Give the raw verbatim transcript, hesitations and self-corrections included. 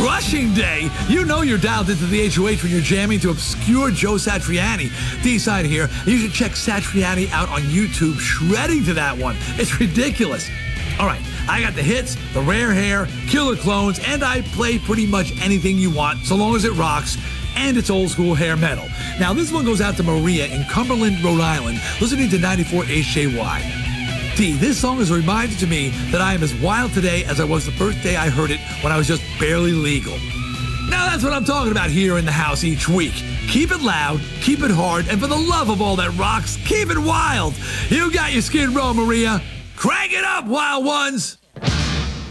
Crushing Day. You know you're dialed into the H O H when you're jamming to obscure Joe Satriani. D-side here. You should check Satriani out on YouTube, shredding to that one. It's ridiculous. All right, I got the hits, the rare hair, killer clones, and I play pretty much anything you want, so long as it rocks, and it's old school hair metal. Now, this one goes out to Maria in Cumberland, Rhode Island, listening to ninety-four H J Y. D, this song is a reminder to me that I am as wild today as I was the first day I heard it when I was just barely legal. Now, that's what I'm talking about here in the house each week. Keep it loud, keep it hard, and for the love of all that rocks, keep it wild. You got your Skid Row, Maria. Crank it up, wild ones!